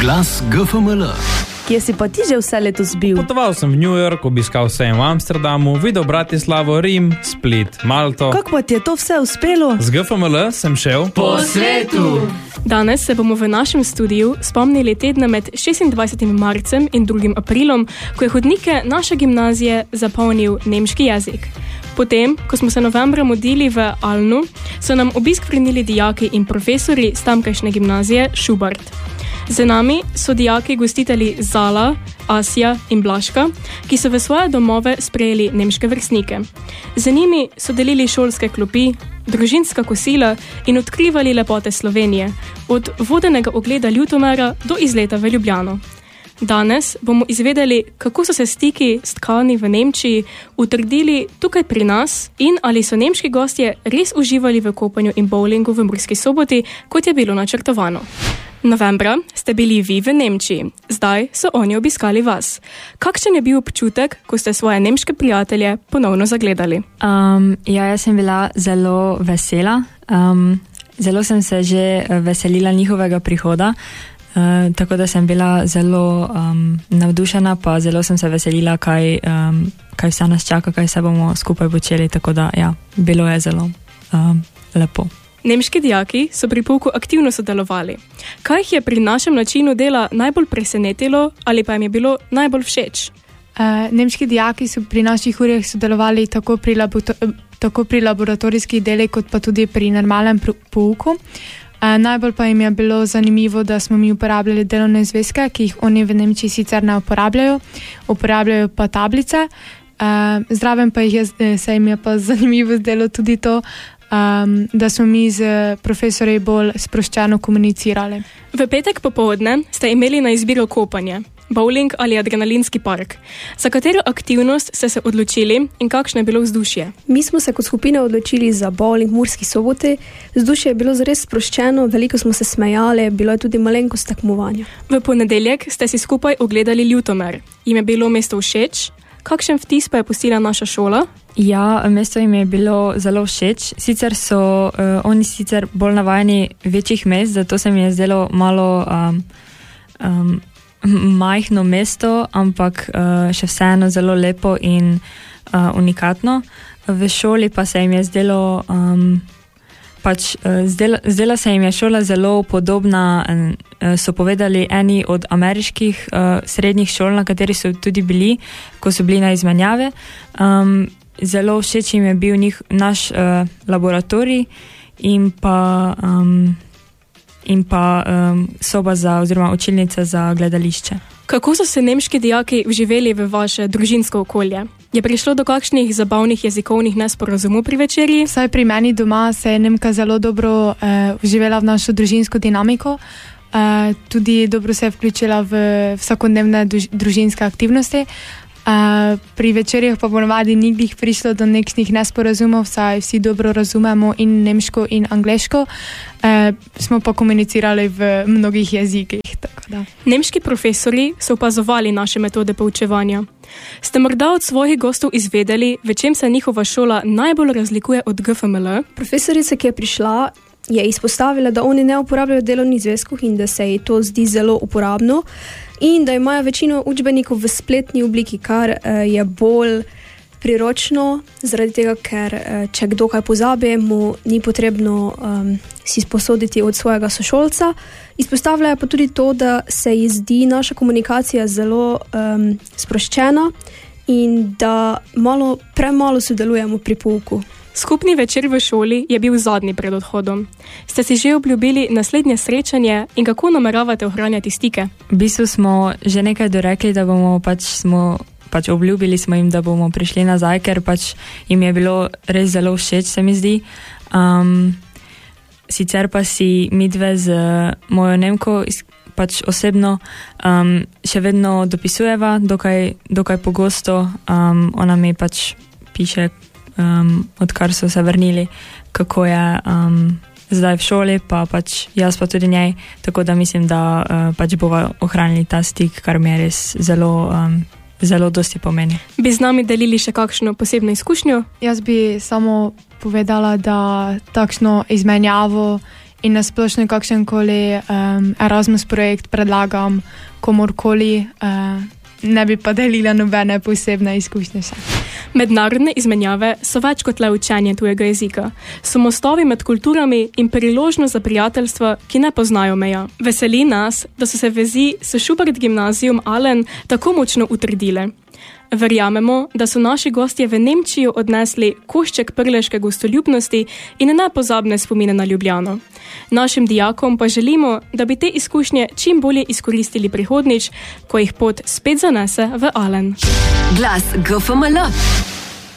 Glas GFML. Kje si pa ti že vse letos bil? Potoval sem v New York, obiskal sejem v Amsterdamu, videl Bratislavo, Rim, Split, Malto. Kako pa ti je to vse uspelo? Z GFML sem šel po svetu. Danes se bomo v našem studiu spomnili tedna med 26. marcem in 2. aprilom, ko je hodnike naše gimnazije zapolnil nemški jezik. Potem, ko smo se novembra mudili v Alnu, so nam obisk vrnili dijaki in profesori z tamkajšnje gimnazije Schubert. Z nami so dijaki gostitelji Zala, Asja in Blaška, ki so v svoje domove sprejeli nemške vrstnike. Z njimi so delili šolske klopi, družinska kosila in odkrivali lepote Slovenije, od vodenega ogleda Ljutomera do izleta v Ljubljano. Danes bomo izvedeli, kako so se stiki s tkani v Nemčiji utrdili tukaj pri nas in ali so nemški gostje res uživali v kopanju in bowlingu v Murski Soboti, kot je bilo načrtovano. Novembra ste bili vi v Nemčiji, zdaj so oni obiskali vas. Kakšen je bil občutek, ko ste svoje nemške prijatelje ponovno zagledali? Jaz sem bila zelo vesela. Zelo sem se že veselila njihovega prihoda, tako da sem bila zelo navdušena, pa zelo sem se veselila, kaj vse nas čaka, kaj se bomo skupaj počeli, tako da ja, bilo je zelo lepo. Nemški dijaki so pri pouku aktivno sodelovali. Kaj jih je pri našem načinu dela najbolj presenetilo ali pa jim je bilo najbolj všeč? Nemški dijaki so pri naših urjah sodelovali tako pri laboratorijskih delih, kot pa tudi pri normalnem pouku. Najbolj pa jim je bilo zanimivo, da smo mi uporabljali delovne zvezke, ki jih oni v Nemčiji sicer ne uporabljajo pa tablice. Zraven pa se jim je pa zanimivo zdelo tudi to, da smo mi z profesorji bolj sproščeno komunicirali. V petek popoldne ste imeli na izbiro kopanje, bowling ali adrenalinski park. Za katero aktivnost ste se odločili in kakšno je bilo vzdušje? Mi smo se kot skupina odločili za bowling v Murski Soboti. Vzdušje je bilo zares sproščeno, veliko smo se smejali, bilo je tudi malenkost tekmovanja. V ponedeljek ste si skupaj ogledali Ljutomer. Jim je bilo mesto všeč? Kakšen vtis pa je pustila naša šola? Ja, mesto jim je bilo zelo všeč. Sicer so oni bolj navajeni večjih mest, zato se mi je zdelo malo majhno mesto, ampak še vseeno zelo lepo in unikatno. V šoli pa se jim je zdelo, zdela se jim je šola zelo podobna, so povedali eni od ameriških srednjih šol, na kateri so tudi bili, ko so bili na izmenjave. Zelo všeč jim je bil naš laboratorij in pa soba oziroma učilnica za gledališče. Kako so se nemški dijaki vživeli v vaše družinsko okolje? Je prišlo do kakšnih zabavnih jezikovnih nesporazumov pri večerji? Vsaj pri meni doma se je Nemka zelo dobro vživela v našo družinsko dinamiko. Tudi dobro se je vključila v vsakodnevne družinske aktivnosti. Pri večerjah pa ponavadi nikdih prišlo do nekšnih nesporazumov, saj vsi dobro razumemo in nemško in angleško. Smo pa komunicirali v mnogih jezikih. Tako da. Nemški profesori so opazovali naše metode poučevanja. Ste morda od svojih gostov izvedeli, v čem se njihova šola najbolj razlikuje od GFML? Profesorica, ki je prišla, je izpostavila, da oni ne uporabljajo delovnih zvezkov in da se ji to zdi zelo uporabno in da imajo večino učbenikov v spletni obliki, kar je bolj priročno, zaradi tega, ker če kdo kaj pozabi, mu ni potrebno si sposoditi od svojega sošolca. Izpostavljajo pa tudi to, da se ji zdi naša komunikacija zelo sproščena in da premalo sodelujemo pri pouku. Skupni večer v šoli je bil zadnji pred odhodom. Ste si že obljubili naslednje srečanje in kako nameravate ohranjati stike? V bistvu smo že nekaj dorekli, da bomo obljubili smo jim, da bomo prišli nazaj, ker jim je bilo res zelo všeč, se mi zdi. Sicer pa si midve z mojo Nemko osebno še vedno dopisujeva, dokaj pogosto. Ona mi piše, odkar so se vrnili, kako je zdaj v šoli, pa jaz pa tudi njej, tako da mislim, da bova ohranili ta stik, kar mi je res zelo dosti pomeni. Bi z nami delili še kakšno posebno izkušnjo? Jaz bi samo povedala, da takšno izmenjavo in nasplošno kakšenkoli Erasmus projekt predlagam komorkoli, ne bi pa delila nobene posebne izkušnje še. Mednarodne izmenjave so več kot le učenje tujega jezika. So mostovi med kulturami in priložnost za prijateljstva, ki ne poznajo meja. Veseli nas, da so se vezi s Schubert Gymnasium Aalen tako močno utrdile. Verjamemo, da so naši gostje v Nemčijo odnesli košček prleške gostoljubnosti in nepozabne spomine na Ljubljano. Našim dijakom pa želimo, da bi te izkušnje čim bolje izkoristili prihodnjič, ko jih pot spet zanese v Aalen. Glas GFML.